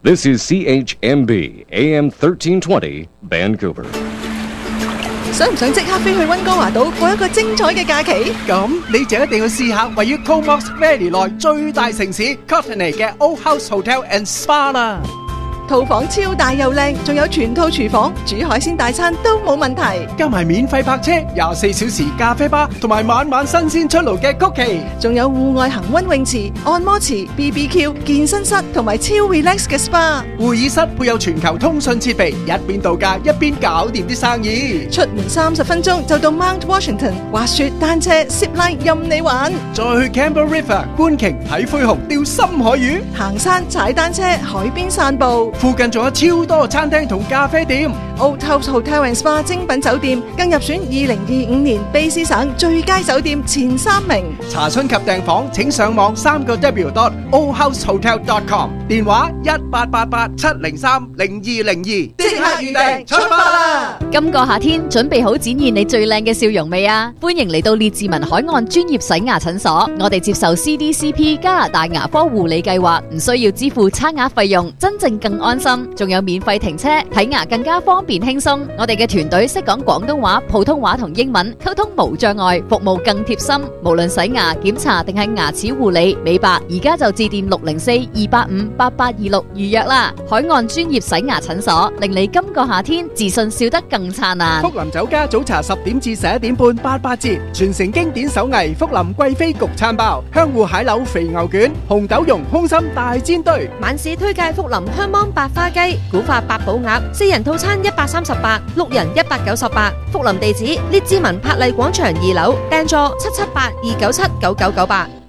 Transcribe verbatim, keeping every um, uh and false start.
This is C H M B A M thirteen twenty Vancouver。 想唔想即刻飛去溫哥華島過一個精彩嘅假期？ 咁你就一定要試下位於 Comox Valley 內最大城市 Courtenay 嘅 Old House Hotel and Spa 啦。 套房超大又靚，仲有全套廚房，煮海鮮大餐都冇問題。 加埋免費泊車、廿四小時咖啡吧，同埋晚晚新鮮出爐嘅曲奇， 仲有戶外恒溫泳池、按摩池、B B Q、健身室同埋超 relax 嘅 S P A。 會議室配有全球通訊設備，一邊度假一邊搞掂啲生意。 出門三十分鐘就到 Mount Washington， 滑雪、單車、zip line 任你玩。 再去 Campbell River 觀鯨睇灰熊、釣深海魚， 行山、踩單車、海邊散步。 附近仲有超多餐廳同咖啡店。 Old House Hotel and Spa 精品酒店更入選二零二五年卑詩省最佳酒店前三名。 查詢及訂房請上網三個 W dot old house hotel dot com， 電話一八八八七零三零二零二，即刻預訂出發啦！ 今個夏天準備好展現你最靚嘅笑容未啊？歡迎嚟到列治文海岸專業洗牙診所，我哋接受 C D C P 加拿大牙科護理計劃，唔需要支付差額費用，真正更安心，仲有免費停車，睇牙更加方便輕鬆。我哋嘅團隊識講廣東話、普通話同英文，溝通無障礙，服務更貼心。無論洗牙、檢查定係牙齒護理、美白，而家就致電六零四二八五八八二六預約啦。海岸專業洗牙診所，令你今個夏天自信笑得更燦爛。 福林酒家早茶十點至十一點半八八折，傳承經典手藝福林貴妃焗餐包、香芋蟹柳肥牛卷、紅豆蓉空心大煎堆。 晚市推介福林香芒白花雞、古法八寶鴨，四人套餐一百三十八，六人一百九十八。福林地址列治文柏麗廣場二樓，訂座七七八二九七九九九八。